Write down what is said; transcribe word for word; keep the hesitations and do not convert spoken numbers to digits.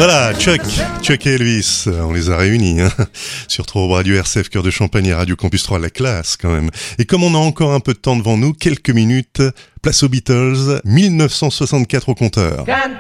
Voilà, Chuck, Chuck et Elvis, on les a réunis, hein. Surtout Radio R C F Cœur de Champagne et Radio Campus trois, la classe quand même. Et comme on a encore un peu de temps devant nous, quelques minutes, place aux Beatles, mille neuf cent soixante-quatre au compteur. Can't